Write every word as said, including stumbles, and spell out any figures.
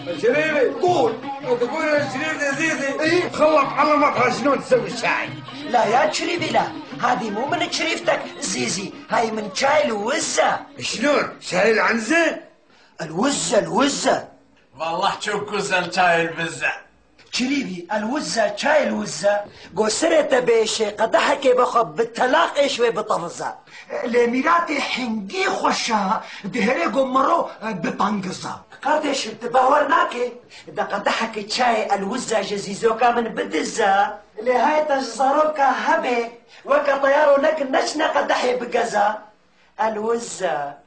شريفي قول. تقول يا شريف يا زيزي ايه؟ خلط علمك شلون تسوي الشاي. لا يا شريفي لا، هذه مو من شريفتك زيزي، هاي من شاي الوزة. شلون؟ شاي العنزة؟ الوزة الوزة والله شوف كوزن شاي البزة شريفي، الوزة شاي الوزة قوسرة بيشي قدحك بخب بالتلاقي شوي بطفزة لميراتي حنجي خوشها دهري قمرو بطنقزة قدش تباورناكي دا قدحك شاي الوزة جزيزوكا من بدزة لهاي تجزروكا هبي وكا طيارو لك نشنا قدحي بقزة الوزة